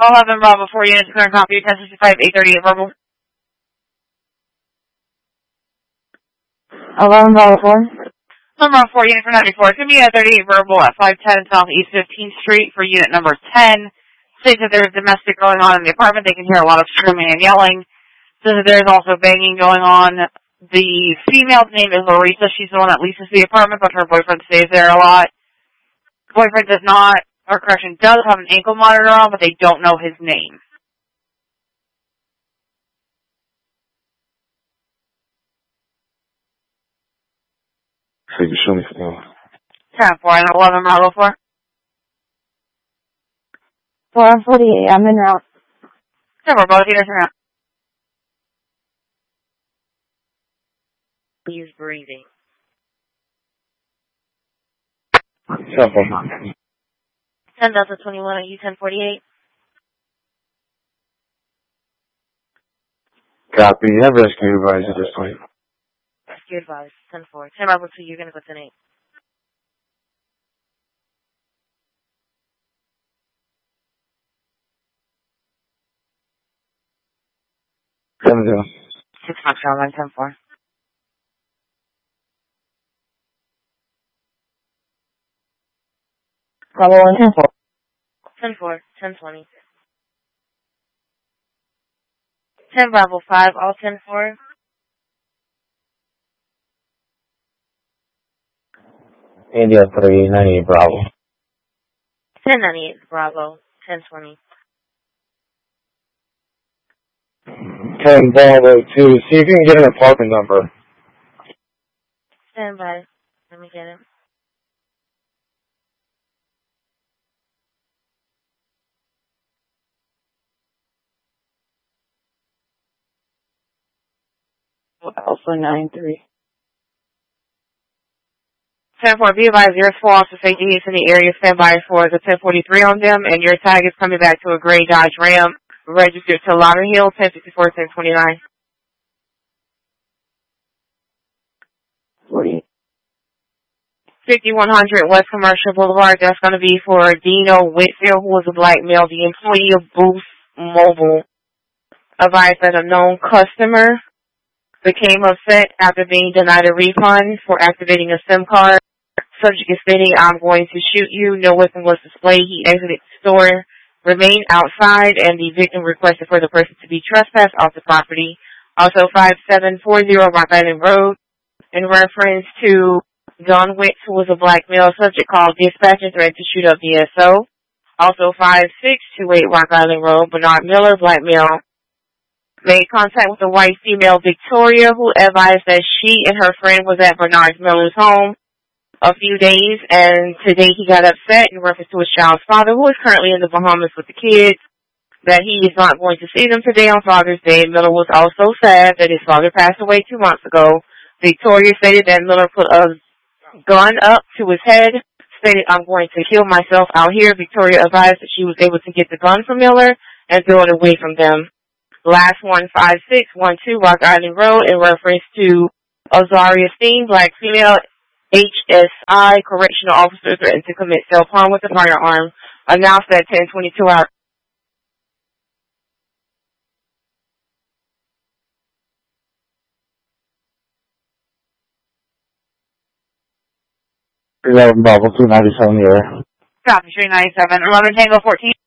11 Bravo 4 units, current copy, 1065, 838 verbal. 11 Bravo 4. 11 Bravo 4 unit for 94. It's going to be a 38 verbal at 510 Southeast 15th Street for unit number 10. States that there's domestic going on in the apartment. They can hear a lot of screaming and yelling. Says that there's also banging going on. The female's name is Larissa. She's the one that leases the apartment, but her boyfriend stays there a lot. Boyfriend does not, or correction, does have an ankle monitor on, but they don't know his name. So you can show me for now. 10-4 and 11 Bravo 4. 448, I'm en route. 10-4, both units are out. He's breathing. 10-4. 10 Delta 21, are you 1048? Copy. Have rescue advised at this point. Rescue advised, 10-4. 10 Bravo 2, you're going to go 10-8. Seven zero. 6 Foxtrot line 10-4. Bravo 1, 10-4. 10-4, 10-20. 10 Bravo 5, all 10-4. India 398 Bravo. 1098 Bravo, 1020. 10 Bravo 2. See if you can get an apartment number. Stand by. Let me get it. Alpha 93. 10-4, be advised, your full officer safety is in the area. Stand by for the 1043 on them, and your tag is coming back to a gray Dodge Ram, registered to Lauderhill, 1054, 1029. 40. 5100 West Commercial Boulevard. That's going to be for Dino Whitfield, who was a black male, the employee of Boost Mobile. Advised that a known customer became upset after being denied a refund for activating a SIM card. Subject is stating, "I'm going to shoot you." No weapon was displayed. He exited the store, remained outside, and the victim requested for the person to be trespassed off the property. Also, 5740 Rock Island Road, in reference to John Wicks, who was a black male. Subject called dispatch and threatened to shoot up BSO. Also, 5628 Rock Island Road, Bernard Miller, black male, made contact with a white female, Victoria, who advised that she and her friend was at Bernard Miller's home a few days, and today he got upset in reference to his child's father, who is currently in the Bahamas with the kids, that he is not going to see them today on Father's Day. Miller was also sad that his father passed away 2 months ago. Victoria stated that Miller put a gun up to his head, stated, "I'm going to kill myself out here." Victoria advised that she was able to get the gun from Miller and throw it away from them. Last one, 5612 Rock Island Road, in reference to Azaria Steen, black female, HSI, correctional officer, threatened to commit self-harm with a firearm. Announced at 10:22 hours. Bravo 297 here. Copy, 397. 11 Tango 14.